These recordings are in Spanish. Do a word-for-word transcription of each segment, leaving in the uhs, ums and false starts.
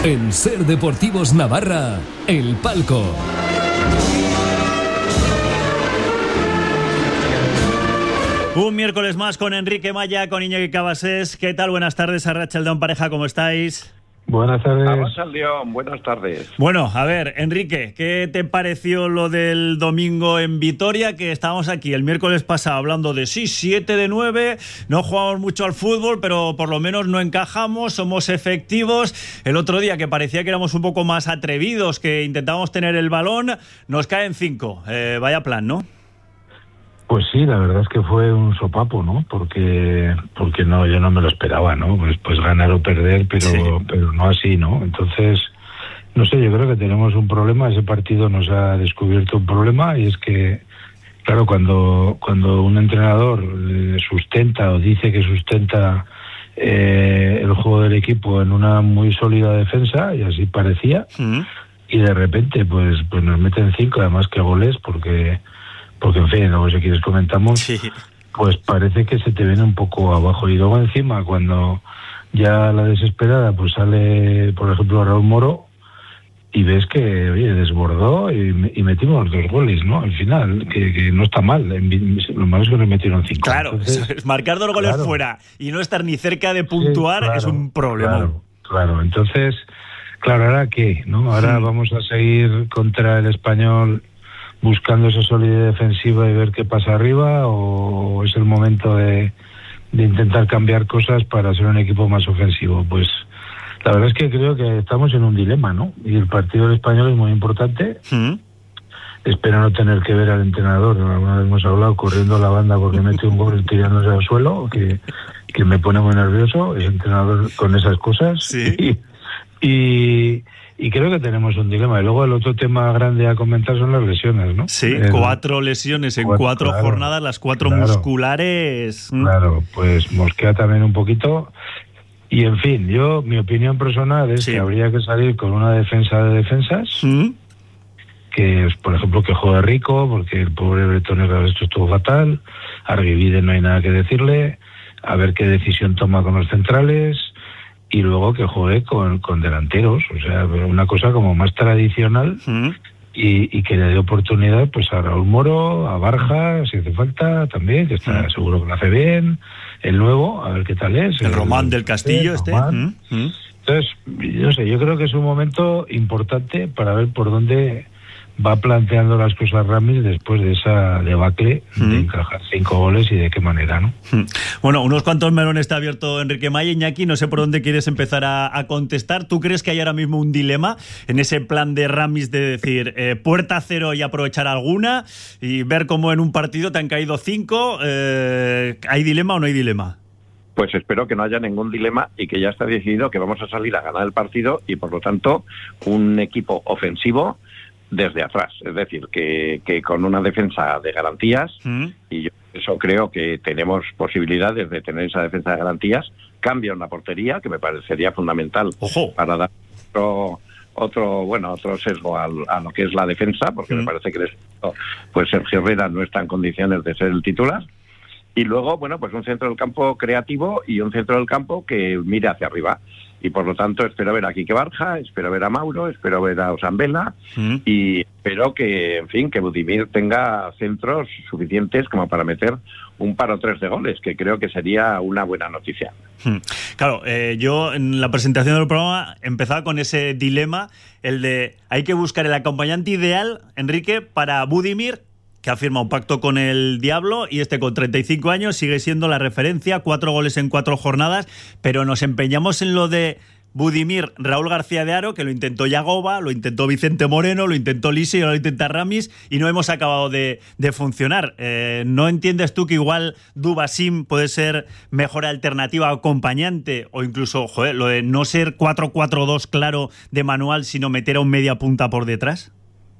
En Ser Deportivos Navarra, El Palco. Un miércoles más con Enrique Maya, con Iñaki Cabasés. ¿Qué tal? Buenas tardes, Arratsaldeon pareja, ¿cómo estáis? Buenas tardes. Arratsaldeon, buenas tardes. Bueno, a ver, Enrique, ¿qué te pareció lo del domingo en Vitoria? Que estábamos aquí el miércoles pasado hablando de sí, siete de nueve, no jugamos mucho al fútbol, pero por lo menos no encajamos, somos efectivos. El otro día, que parecía que éramos un poco más atrevidos, que intentábamos tener el balón, nos caen cinco. Eh, vaya plan, ¿no? Pues sí, la verdad es que fue un sopapo, ¿no? Porque porque no, yo no me lo esperaba, ¿no? Pues, pues ganar o perder, pero sí. pero no así, ¿no? Entonces, no sé, yo creo que tenemos un problema. Ese partido nos ha descubierto un problema, y es que, claro, cuando cuando un entrenador sustenta o dice que sustenta eh, el juego del equipo en una muy sólida defensa, y así parecía, uh-huh. y de repente pues pues nos meten cinco, además que goles, porque porque en fin, luego si quieres comentamos, sí. pues parece que se te viene un poco abajo. Y luego encima, cuando ya la desesperada, pues sale, por ejemplo, Raúl Moro, y ves que, oye, desbordó y, y metimos dos goles, ¿no? Al final, que, que no está mal. Lo malo es que nos metieron cinco. Claro, entonces, marcar dos goles claro. fuera y no estar ni cerca de puntuar, sí, claro, es un problema. Claro, claro. Entonces, claro, ¿ahora qué? ¿No? Ahora sí. vamos a seguir contra el Español buscando esa solidez defensiva y ver qué pasa arriba, o es el momento de, de intentar cambiar cosas para ser un equipo más ofensivo. Pues la verdad es que creo que estamos en un dilema, ¿no? Y el partido del Español es muy importante. ¿Mm? Espero no tener que ver al entrenador, alguna vez hemos hablado, corriendo a la banda porque mete un gol tirándose al suelo, que, que me pone muy nervioso, el entrenador con esas cosas. Sí. Y, y Y creo que tenemos un dilema. Y luego el otro tema grande a comentar son las lesiones, ¿no? Sí, el, cuatro lesiones en cuatro, cuatro claro, jornadas, las cuatro claro, musculares. Claro, pues mosquea también un poquito. Y en fin, yo, mi opinión personal es sí. que habría que salir con una defensa de defensas, ¿Mm? que es, por ejemplo, que juegue Rico, porque el pobre Bretones esto estuvo fatal. Arguivide no hay nada que decirle. A ver qué decisión toma con los centrales. Y luego que juegue con, con delanteros, o sea, una cosa como más tradicional, ¿Mm? y, y que le dé oportunidad pues a Raúl Moro, a Barja, si hace falta también, que está ¿Mm? seguro que lo hace bien, el nuevo, a ver qué tal es. El, el Román del Castillo, este. ¿Mm? Entonces, yo sé, yo creo que es un momento importante para ver por dónde va planteando las cosas Ramis después de esa debacle mm. de encajar cinco goles y de qué manera, ¿no? Bueno, unos cuantos melones está abierto Enrique Maya. Iñaki, no sé por dónde quieres empezar a, a contestar. ¿Tú crees que hay ahora mismo un dilema en ese plan de Ramis de decir eh, puerta cero y aprovechar alguna, y ver cómo en un partido te han caído cinco? Eh, ¿Hay dilema o no hay dilema? Pues espero que no haya ningún dilema y que ya está decidido que vamos a salir a ganar el partido, y por lo tanto un equipo ofensivo desde atrás, es decir, que, que con una defensa de garantías, ¿Mm? y yo eso creo que tenemos posibilidades de tener esa defensa de garantías, cambio en la portería, que me parecería fundamental. Ojo. Para dar otro, otro bueno, otro sesgo a, a lo que es la defensa, porque ¿Mm? me parece que pues Sergio Herrera no está en condiciones de ser el titular. Y luego, bueno, pues un centro del campo creativo y un centro del campo que mire hacia arriba. Y por lo tanto espero ver a Quique Barja, espero ver a Mauro, espero ver a Osambela, ¿Mm? y espero que, en fin, que Budimir tenga centros suficientes como para meter un par o tres de goles, que creo que sería una buena noticia. Claro, eh, yo en la presentación del programa empezaba con ese dilema, el de hay que buscar el acompañante ideal, Enrique, para Budimir, que ha firmado un pacto con el diablo, y este con treinta y cinco años sigue siendo la referencia, cuatro goles en cuatro jornadas, pero nos empeñamos en lo de Budimir, Raúl García de Haro, que lo intentó Yagoba, lo intentó Vicente Moreno, lo intentó Lisi y ahora lo intenta Ramis, y no hemos acabado de, de funcionar. Eh, ¿No entiendes tú que igual Dubasim puede ser mejor alternativa, acompañante, o incluso, joder, lo de no ser cuatro cuatro dos claro de manual, sino meter a un media punta por detrás?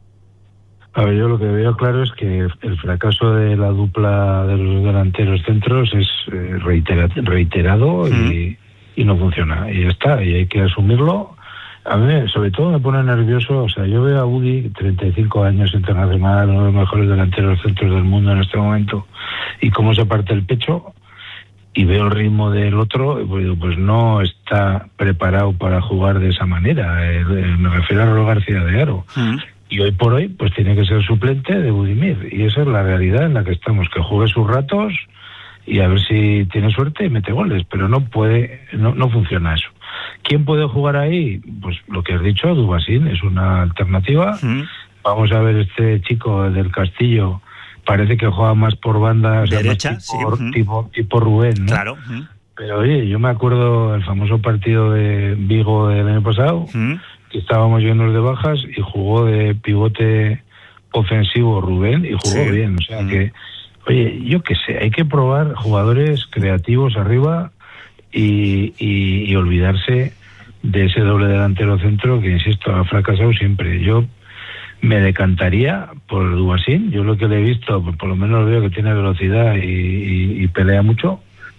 A ver, yo lo que veo claro es que el fracaso de la dupla de los delanteros centros es eh, reitera, reiterado mm. y, y no funciona. Y ya está, y hay que asumirlo. A mí, sobre todo, me pone nervioso. O sea, yo veo a Udi, treinta y cinco años, internacional, uno de los mejores delanteros centros del mundo en este momento, y cómo se parte el pecho. y veo el ritmo del otro, pues, pues no está preparado para jugar de esa manera. Eh, me refiero a Raúl García de Haro. Uh-huh. Y hoy por hoy, pues tiene que ser suplente de Budimir. Y esa es la realidad en la que estamos, que juegue sus ratos y a ver si tiene suerte y mete goles. Pero no puede, no, no funciona eso. ¿Quién puede jugar ahí? Pues lo que has dicho, Dubasín es una alternativa. Uh-huh. Vamos a ver este chico del Castillo, parece que juega más por banda, derecha, tipo, sí. tipo, tipo Rubén, ¿no? Claro. Uh-huh. Pero oye, yo me acuerdo del famoso partido de Vigo del año pasado, uh-huh. que estábamos llenos de bajas y jugó de pivote ofensivo Rubén y jugó sí. bien. O sea uh-huh. que, oye, yo qué sé, hay que probar jugadores creativos arriba y, y, y olvidarse de ese doble delantero centro que, insisto, ha fracasado siempre. Yo me decantaría por Dubasín. Yo lo que le he visto, pues por lo menos veo que tiene velocidad y, y, y pelea mucho,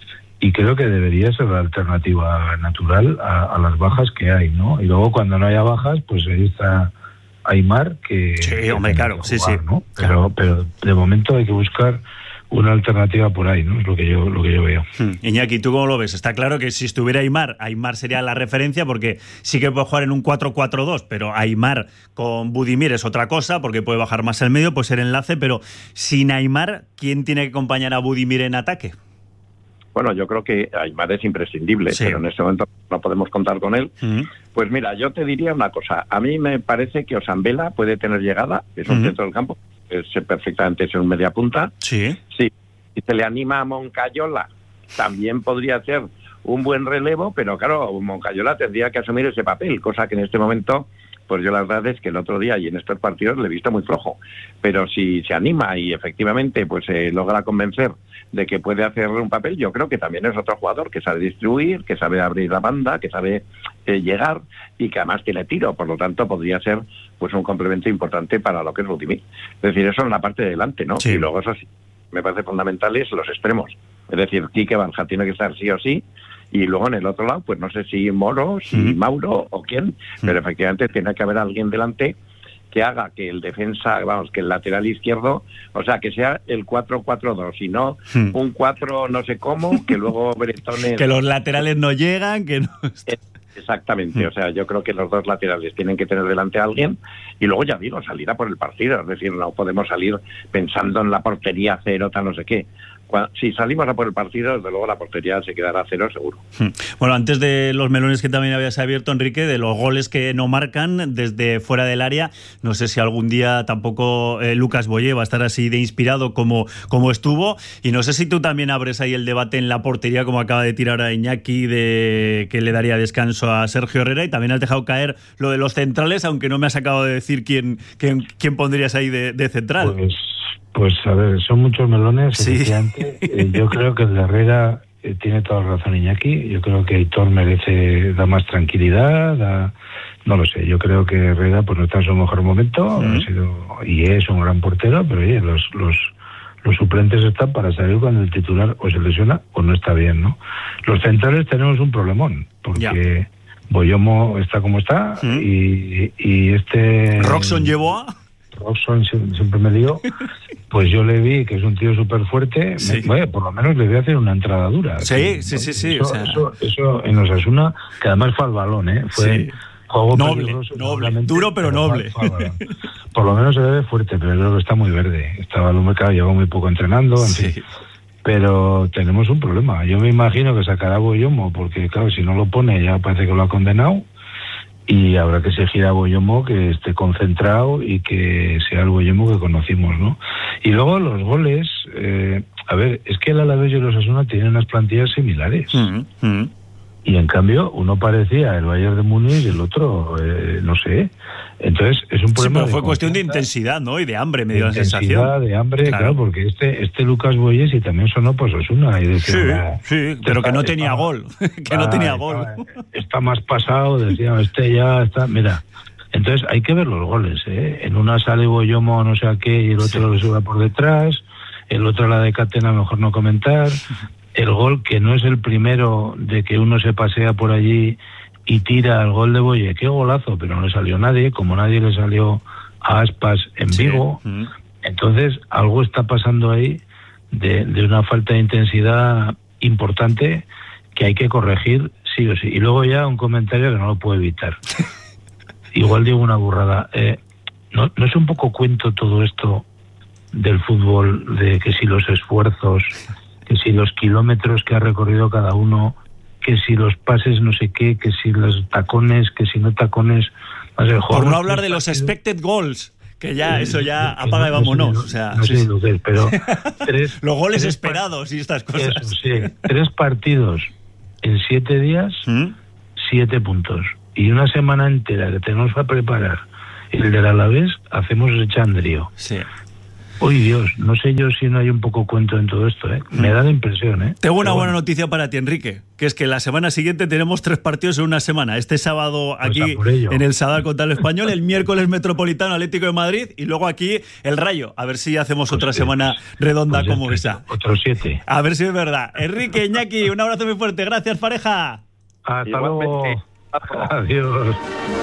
y creo que debería ser la alternativa natural a, a las bajas que hay, ¿no? Y luego cuando no haya bajas, pues ahí está Aimar, que... Sí, hombre, que claro, jugar, sí, sí. ¿no? Pero, claro. pero de momento hay que buscar una alternativa por ahí, ¿no? Es lo que yo lo que yo veo. Hmm. Iñaki, ¿tú cómo lo ves? Está claro que si estuviera Aimar, Aimar sería la referencia, porque sí que puede jugar en un cuatro cuatro dos, pero Aimar con Budimir es otra cosa, porque puede bajar más el medio, puede ser enlace, pero sin Aimar, ¿quién tiene que acompañar a Budimir en ataque? Bueno, yo creo que Aimar es imprescindible, sí. pero en este momento no podemos contar con él. Uh-huh. Pues mira, yo te diría una cosa. A mí me parece que Osambela puede tener llegada, es un uh-huh. centro del campo, es perfectamente es un media punta. Sí. Sí. Si se le anima a Moncayola, también podría ser un buen relevo, pero claro, Moncayola tendría que asumir ese papel, cosa que en este momento, pues yo la verdad es que el otro día y en estos partidos le he visto muy flojo. Pero si se anima y efectivamente pues se eh, logra convencer de que puede hacer un papel, yo creo que también es otro jugador que sabe distribuir, que sabe abrir la banda, que sabe eh, llegar y que además tiene tiro, por lo tanto podría ser pues un complemento importante para lo que es Budimir. Es decir, eso en la parte de delante, ¿no? Sí. Y luego eso sí, me parece fundamental es los extremos. Es decir, Quique Banja tiene que estar sí o sí, y luego en el otro lado, pues no sé si Moro, si mm. Mauro o quién, mm. pero efectivamente tiene que haber alguien delante que haga que el defensa, vamos, que el lateral izquierdo, o sea, que sea el cuatro cuatro dos, y no mm. un cuatro no sé cómo, que luego Bretones... que los laterales no llegan, que no... Exactamente, o sea, yo creo que los dos laterales tienen que tener delante a alguien y luego ya digo, salir a por el partido, es decir, no podemos salir pensando en la portería cero, tal no sé qué. Si salimos a por el partido, desde luego la portería se quedará a cero seguro. Bueno, antes de los melones que también habías abierto, Enrique, de los goles que no marcan desde fuera del área, no sé si algún día tampoco eh, Lucas Boyé va a estar así de inspirado como, como estuvo, y no sé si tú también abres ahí el debate en la portería, como acaba de tirar a Iñaki, de que le daría descanso a Sergio Herrera, y también has dejado caer lo de los centrales, aunque no me has acabado de decir quién, quién, quién pondrías ahí de, de central. Pues... Pues a ver, son muchos melones. Sí. Eh, yo creo que el de Herrera eh, tiene toda la razón Iñaki. Yo creo que Aitor merece, da más tranquilidad, da, no lo sé. Yo creo que Herrera pues no está en su mejor momento, uh-huh. ha sido y es un gran portero, pero oye, los los los suplentes están para salir cuando el titular o se lesiona o no está bien, ¿no? Los centrales tenemos un problemón, porque yeah. Boyomo está como está uh-huh. y, y este... Roxon llevó a... Robson siempre me lío, pues yo le vi que es un tío súper fuerte, sí. me, bueno, por lo menos le voy a hacer una entrada dura. Sí, que, sí, sí, sí. Eso, o sea... eso, eso en Osasuna, que además fue al balón, ¿eh? Fue sí. juego noble, noble, duro pero, pero noble. Fue, fue por lo menos se ve fuerte, pero creo que está muy verde. Estaba el mercado, lleva muy poco entrenando, en sí. fin. Pero tenemos un problema. Yo me imagino que sacará Boyomo, porque claro, si no lo pone ya parece que lo ha condenado. Y habrá que exigir a Boyomo que esté concentrado y que sea el Boyomo que conocimos, ¿no? Y luego los goles, eh, a ver, es que el Alavés y el Osasuna tienen unas plantillas similares. Mm-hmm. Mm-hmm. Y en cambio, uno parecía el Bayern de Múnich y el otro, eh, no sé. Entonces, es un problema. Sí, pero fue cuestión de intensidad, ¿no? Y de hambre, me dio la sensación. Intensidad, de hambre, claro, claro porque este este Lucas Boyes y también sonó pues Osasuna. Y decía, sí, ah, sí, pero está, que no tenía está, gol. que ah, no tenía gol. Está, está más pasado, decía, este ya está. Mira, entonces hay que ver los goles, ¿eh? En una sale Boyomo, no sé a qué, y el otro sí. lo sube por detrás. El otro la de Catena, mejor no comentar. El gol, que no es el primero de que uno se pasea por allí y tira el gol de Boye, qué golazo, pero no le salió nadie, como nadie le salió a Aspas en sí. Vigo. Entonces, algo está pasando ahí de, de una falta de intensidad importante que hay que corregir sí o sí. Y luego ya un comentario que no lo puedo evitar. Igual digo una burrada. Eh, ¿no, ¿No es un poco cuento todo esto del fútbol, de que si los esfuerzos, que si los kilómetros que ha recorrido cada uno, que si los pases no sé qué, que si los tacones, que si no tacones... O sea, por no hablar de los expected goals, que ya, eso ya apaga y vámonos. No, o sea, no sé sí, lo que es, pero... Tres, los goles tres esperados y estas cosas. Eso, sí. Tres partidos en siete días, ¿Mm? siete puntos. Y una semana entera que tenemos para preparar el del Alavés, hacemos el chandrío. Sí. Uy, Dios, no sé yo si no hay un poco cuento en todo esto, ¿eh? Me da la impresión, ¿eh? Tengo una Pero buena bueno. noticia para ti, Enrique, que es que la semana siguiente tenemos tres partidos en una semana. Este sábado Pues aquí en el Sadar contra el Español, el miércoles Metropolitano Atlético de Madrid y luego aquí el Rayo. A ver si hacemos Pues otra sí, semana redonda pues como este, esa. Otros siete. A ver si es verdad. Enrique, Iñaki, un abrazo muy fuerte. Gracias, pareja. Hasta Igualmente. luego. Adiós.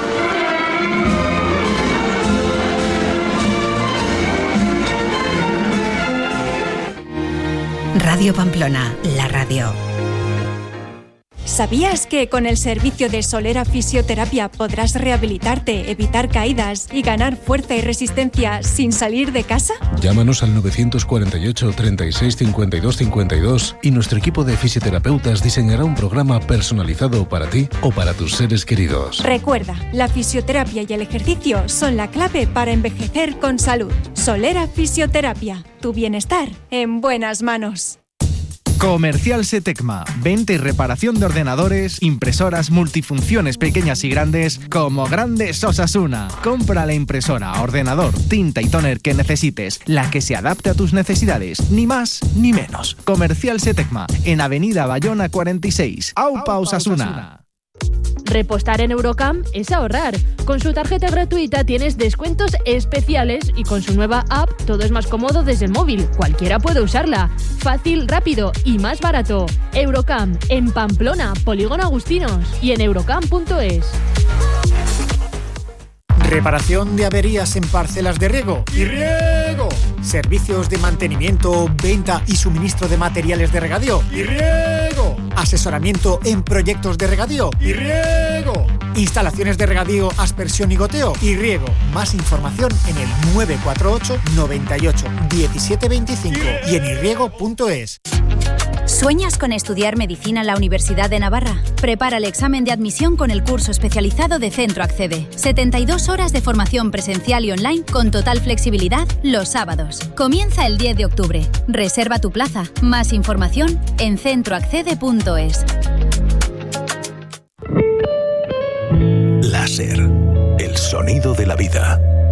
Radio Pamplona, la radio. ¿Sabías que con el servicio de Solera Fisioterapia podrás rehabilitarte, evitar caídas y ganar fuerza y resistencia sin salir de casa? Llámanos al novecientos cuarenta y ocho, treinta y seis, cincuenta y dos cincuenta y dos y nuestro equipo de fisioterapeutas diseñará un programa personalizado para ti o para tus seres queridos. Recuerda, la fisioterapia y el ejercicio son la clave para envejecer con salud. Solera Fisioterapia, tu bienestar en buenas manos. Comercial Setecma, venta y reparación de ordenadores, impresoras multifunciones pequeñas y grandes, como Grandes Osasuna. Compra la impresora, ordenador, tinta y tóner que necesites, la que se adapte a tus necesidades, ni más ni menos. Comercial Setecma, en Avenida Bayona cuarenta y seis, Aupa Osasuna. Repostar en Eurocam es ahorrar. Con su tarjeta gratuita tienes descuentos especiales y con su nueva app todo es más cómodo desde el móvil. Cualquiera puede usarla. Fácil, rápido y más barato. Eurocam, en Pamplona, Polígono Agustinos y en eurocam punto es. Reparación de averías en parcelas de riego y riego. Servicios de mantenimiento, venta y suministro de materiales de regadío y riego. Asesoramiento en proyectos de regadío y riego. Instalaciones de regadío, aspersión y goteo y riego. Más información en el nueve cuatro ocho, noventa y ocho, diecisiete veinticinco y en irriego punto es. ¿Sueñas con estudiar medicina en la Universidad de Navarra? Prepara el examen de admisión con el curso especializado de Centro Accede. setenta y dos horas de formación presencial y online con total flexibilidad los sábados. Comienza el diez de octubre. Reserva tu plaza. Más información en centro accede punto es. Láser, el sonido de la vida.